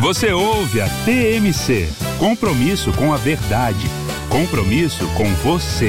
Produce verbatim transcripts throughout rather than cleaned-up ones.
Você ouve a T M C. Compromisso com a verdade. Compromisso com você.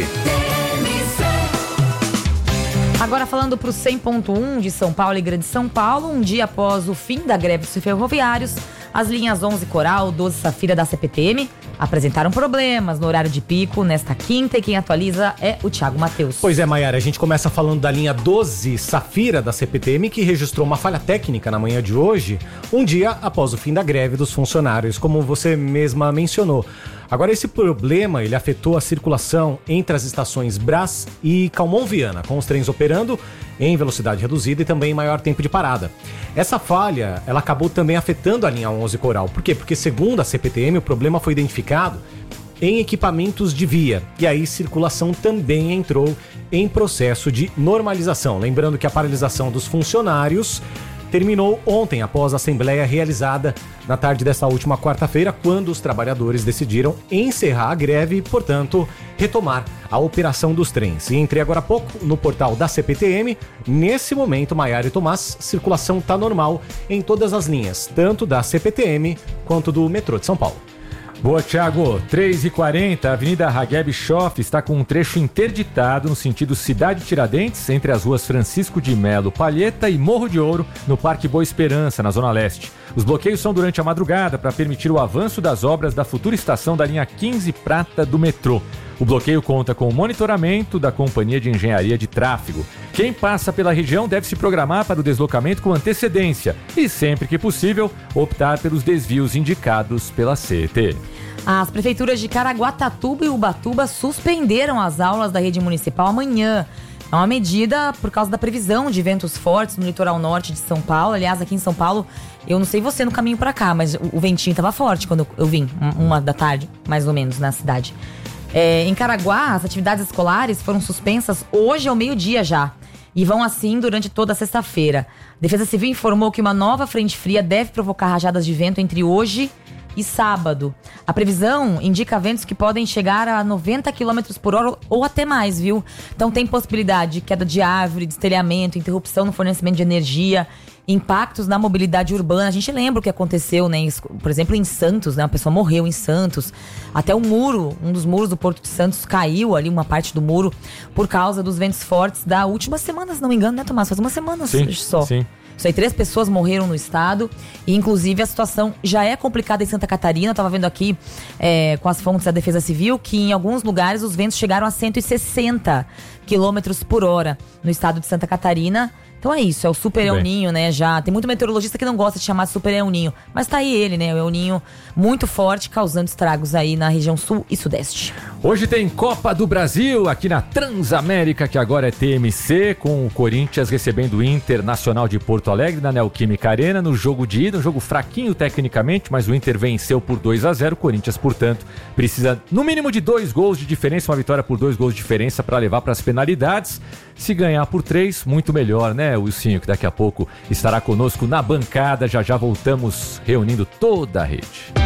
Agora falando para o cem ponto um de São Paulo e Grande São Paulo, um dia após o fim da greve dos ferroviários, as linhas onze Coral, doze Safira da C P T M apresentaram problemas no horário de pico nesta quinta e quem atualiza é o Thiago Matheus. Pois é, Maiara, a gente começa falando da linha doze Safira da C P T M que registrou uma falha técnica na manhã de hoje, um dia após o fim da greve dos funcionários, como você mesma mencionou. Agora, esse problema, ele afetou a circulação entre as estações Brás e Calmon Viana, com os trens operando em velocidade reduzida e também em maior tempo de parada. Essa falha, ela acabou também afetando a linha onze Coral. Por quê? Porque, segundo a C P T M, o problema foi identificado em equipamentos de via. E aí, circulação também entrou em processo de normalização. Lembrando que a paralisação dos funcionários terminou ontem, após a assembleia realizada na tarde desta última quarta-feira, quando os trabalhadores decidiram encerrar a greve e, portanto, retomar a operação dos trens. E entrei agora há pouco no portal da C P T M. Nesse momento, Maiara e Tomás, circulação está normal em todas as linhas, tanto da C P T M quanto do metrô de São Paulo. Boa, Thiago. três e quarenta, a Avenida Hageb Schoff está com um trecho interditado no sentido Cidade Tiradentes, entre as ruas Francisco de Melo Palheta e Morro de Ouro, no Parque Boa Esperança, na Zona Leste. Os bloqueios são durante a madrugada para permitir o avanço das obras da futura estação da linha quinze Prata do metrô. O bloqueio conta com o monitoramento da Companhia de Engenharia de Tráfego. Quem passa pela região deve se programar para o deslocamento com antecedência e, sempre que possível, optar pelos desvios indicados pela C E T. As prefeituras de Caraguatatuba e Ubatuba suspenderam as aulas da rede municipal amanhã. É uma medida por causa da previsão de ventos fortes no litoral norte de São Paulo. Aliás, aqui em São Paulo, eu não sei você no caminho para cá, mas o ventinho estava forte quando eu vim, uma da tarde, mais ou menos, na cidade. É, em Caraguá, as atividades escolares foram suspensas hoje ao meio-dia já. E vão assim durante toda a sexta-feira. A Defesa Civil informou que uma nova frente fria deve provocar rajadas de vento entre hoje e sábado. A previsão indica ventos que podem chegar a noventa quilômetros por hora ou até mais, viu? Então tem possibilidade de queda de árvore, destelhamento, interrupção no fornecimento de energia, impactos na mobilidade urbana. A gente lembra o que aconteceu, né? Por exemplo, em Santos, né? Uma pessoa morreu em Santos. Até o muro, um dos muros do Porto de Santos caiu ali, uma parte do muro, por causa dos ventos fortes da última semana, se não me engano, né, Tomás? Faz uma semana sim, só. Sim. Isso aí, três pessoas morreram no estado e, inclusive, a situação já é complicada em Santa Catarina. Eu estava vendo aqui é, com as fontes da Defesa Civil que em alguns lugares os ventos chegaram a cento e sessenta quilômetros por hora no estado de Santa Catarina. Então é isso, é o Super El Ninho, né? Já tem muito meteorologista que não gosta de chamar de Super El Ninho, mas tá aí ele, né? O El Ninho muito forte, causando estragos aí na região sul e sudeste. Hoje tem Copa do Brasil aqui na Transamérica, que agora é T M C, com o Corinthians recebendo o Internacional de Porto Alegre na Neoquímica Arena no jogo de ida, um jogo fraquinho tecnicamente, mas o Inter venceu por dois a zero. O Corinthians, portanto, precisa no mínimo de dois gols de diferença, uma vitória por dois gols de diferença para levar para as penalidades. Se ganhar por três, muito melhor, né, Wilsinho, que daqui a pouco estará conosco na bancada. Já já voltamos reunindo toda a rede.